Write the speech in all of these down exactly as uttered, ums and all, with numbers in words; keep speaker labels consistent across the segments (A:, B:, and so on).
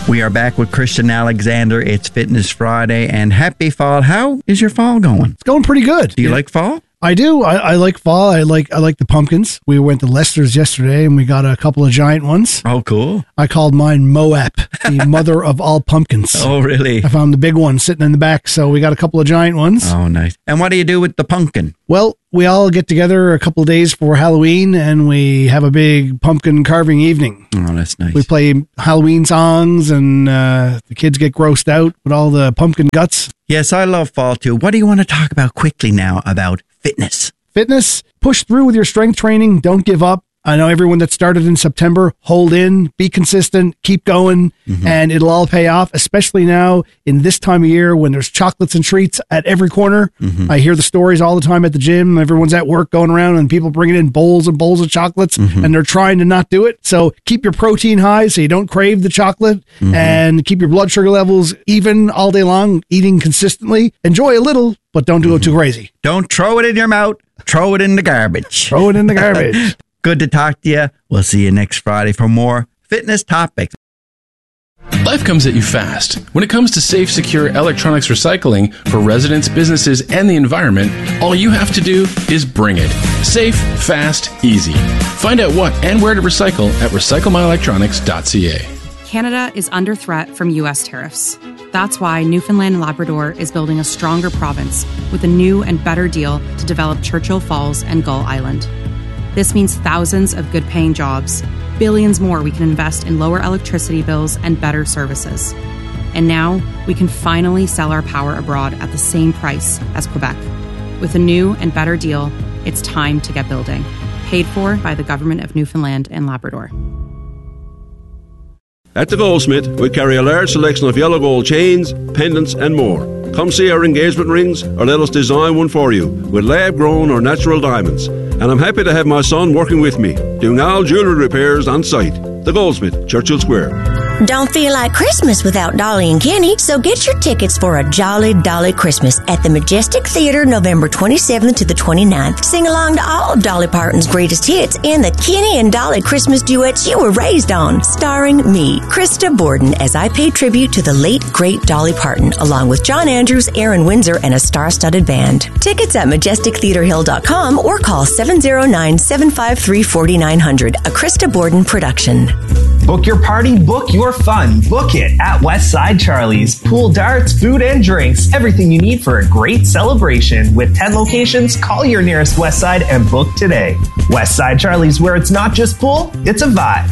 A: We are back with Christian Alexander. It's Fitness Friday, and happy fall. How is your fall going?
B: It's going pretty good.
A: Do you
B: yeah.
A: like fall?
B: I do. I, I like fall. I like I like the pumpkins. We went to Lester's yesterday, and we got a couple of giant ones.
A: Oh, cool.
B: I called mine Moab, the mother of all pumpkins.
A: Oh, really?
B: I found the big one sitting in the back, so we got a couple of giant ones.
A: Oh, nice. And what do you do with the pumpkin?
B: Well, we all get together a couple of days for Halloween, and we have a big pumpkin carving evening.
A: Oh, that's nice.
B: We play Halloween songs, and uh, the kids get grossed out with all the pumpkin guts.
A: Yes, I love fall too. What do you want to talk about quickly now about fitness?
B: Fitness, push through with your strength training. Don't give up. I know everyone that started in September, hold in, be consistent, keep going, mm-hmm. and it'll all pay off, especially now in this time of year when there's chocolates and treats at every corner. Mm-hmm. I hear the stories all the time at the gym. Everyone's at work going around and people bringing in bowls and bowls of chocolates, mm-hmm. and they're trying to not do it. So keep your protein high so you don't crave the chocolate, mm-hmm. and keep your blood sugar levels even all day long, eating consistently. Enjoy a little, but don't do mm-hmm. it too crazy.
A: Don't throw it in your mouth. Throw it in the garbage.
B: Throw it in the garbage.
A: Good to talk to you. We'll see you next Friday for more fitness topics.
C: Life comes at you fast. When it comes to safe, secure electronics recycling for residents, businesses, and the environment, all you have to do is bring it. Safe, fast, easy. Find out what and where to recycle at recycle my electronics dot c a.
D: Canada is under threat from U S tariffs. That's why Newfoundland and Labrador is building a stronger province with a new and better deal to develop Churchill Falls and Gull Island. This means thousands of good-paying jobs, billions more we can invest in lower electricity bills and better services. And now we can finally sell our power abroad at the same price as Quebec. With a new and better deal, it's time to get building. Paid for by the Government of Newfoundland and Labrador.
E: At the Goldsmith, we carry a large selection of yellow gold chains, pendants and more. Come see our engagement rings or let us design one for you with lab-grown or natural diamonds. And I'm happy to have my son working with me, doing all jewellery repairs on site. The Goldsmith, Churchill Square.
F: Don't feel like Christmas without Dolly and Kenny, so get your tickets for a Jolly Dolly Christmas at the Majestic Theater November twenty-seventh to the twenty-ninth. Sing along to all of Dolly Parton's greatest hits and the Kenny and Dolly Christmas duets you were raised on, starring me, Krista Borden, as I pay tribute to the late, great Dolly Parton, along with John Andrews, Aaron Windsor, and a star-studded band. Tickets at majestic theater hill dot com or call seven oh nine, seven five three, four nine zero zero, a Krista Borden production.
G: Book your party, book your fun. Book it at Westside Charlie's. Pool, darts, food, and drinks. Everything you need for a great celebration. With ten locations, call your nearest Westside and book today. Westside Charlie's, where it's not just pool, it's a vibe.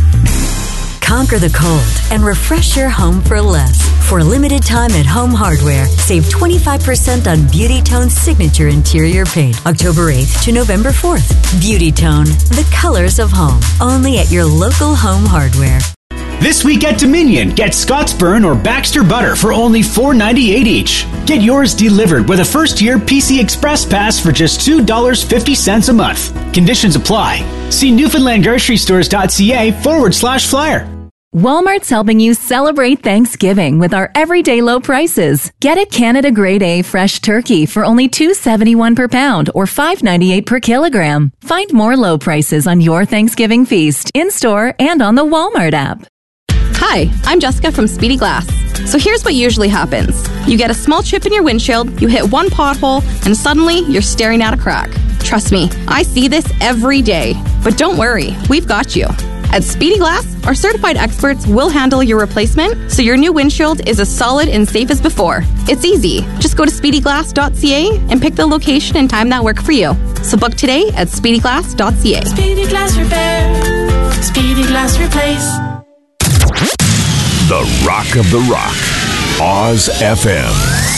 H: Conquer the cold and refresh your home for less. For a limited time at Home Hardware, save twenty-five percent on Beauty Tone's signature interior paint. October eighth to November fourth. Beauty Tone, the colors of home. Only at your local Home Hardware.
I: This week at Dominion, get Scottsburn or Baxter Butter for only four ninety-eight each. Get yours delivered with a first-year P C Express Pass for just two dollars and fifty cents a month. Conditions apply. See Newfoundland Grocery Stores dot c a forward slash flyer.
J: Walmart's helping you celebrate Thanksgiving with our everyday low prices. Get a Canada Grade A fresh turkey for only two dollars and seventy-one cents per pound or five dollars and ninety-eight cents per kilogram. Find more low prices on your Thanksgiving feast, in-store and on the Walmart app.
K: Hi, I'm Jessica from Speedy Glass. So here's what usually happens. You get a small chip in your windshield, you hit one pothole, and suddenly you're staring at a crack. Trust me, I see this every day. But don't worry, we've got you. At Speedy Glass, our certified experts will handle your replacement so your new windshield is as solid and safe as before. It's easy. Just go to speedy glass dot c a and pick the location and time that work for you. So book today at speedy glass dot c a.
L: Speedy Glass Repair. Speedy Glass Replace.
M: The Rock of the Rock. Oz F M.